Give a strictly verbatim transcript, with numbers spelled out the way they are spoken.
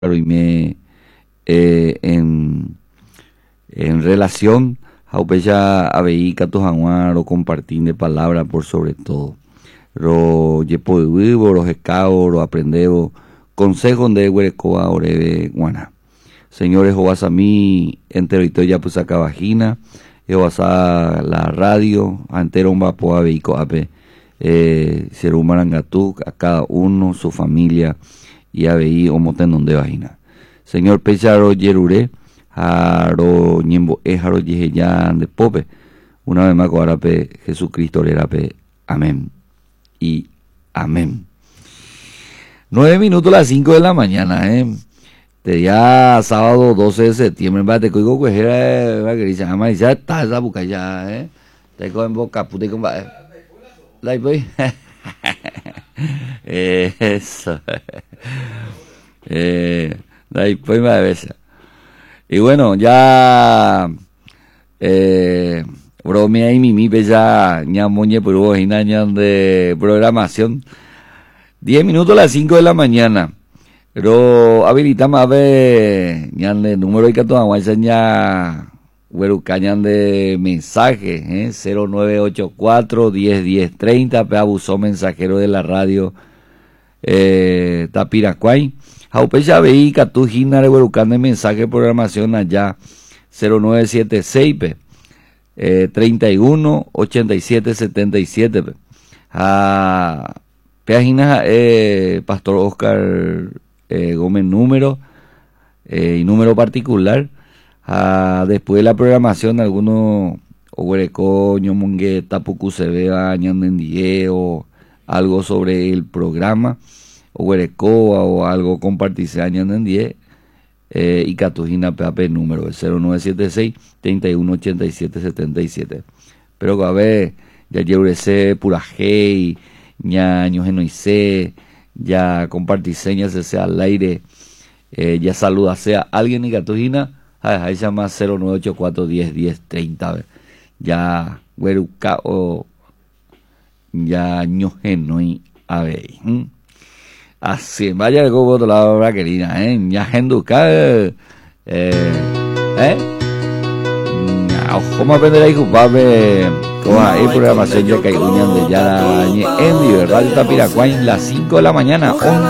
y me eh, en, en relación a upeya abei catojanuar o compartir de palabra por sobre todo. Ro yepo de vivo, ro escao, ro aprendeo, consejo de huerecoa orebe guana. Señores, Jobasami, entero y toya pues acá vagina, Jobasa la radio, antero un vapo abeico ape, eh, serumarangatú, a cada uno, su familia, y abei omoten de vagina. Señor Pecharo Yerure, Jaro Ñembo Ejaro Yeheyan de Pope, una vez más coarape Jesucristo Lerape, amén y amén. Nueve minutos a las cinco de la mañana, eh. De día sábado doce de septiembre, va te coigo cuejera, va que dice, ama ya está esa boca ya, eh. Te cojo en boca puta y con va. La voy. Eso. Eh, después me avisa. Y bueno, ya eh bromea y mimi ya ñamoñe por vos y nañan de programación. Diez minutos a las cinco de la mañana. Pero habilitamos a ver ñan de número y cato aguanza ña güero cañan de mensaje, eh cero nueve ocho cuatro diez diez treinta pe abusó mensajero de la radio eh Tapiracuay. Jaupecha veí catu gina de güerucan de mensaje de programación allá cero nueve siete seis pe eh treinta y uno ochenta y siete setenta y siete pe. A página eh Pastor Oscar eh, Gómez número eh, y número particular. A, después de la programación algunos Oguereco, Ñomongue, Tapucu se vea, Ñandendie o algo sobre el programa Oguereco o algo compartirse Ñandendie eh, y Catujina P A P número el cero nueve siete seis treinta y uno ochenta y siete setenta y siete. Pero que a ver, ya lleurese Purajei, ña Ñojenoise, ya compartirse ña se sea al aire, eh, ya saluda sea alguien y Catujina. Ahí se llama cero nueve ocho cuatro diez diez treinta. Ya güeruca o ya ñojenoi abei. Así, vaya como otro lado la querida, eh. Ya genduca eh eh. ¿Cómo aprender ahí culpable? Como ahí programación ya que hay unión de ya en verdad está Piracuay las cinco de la mañana.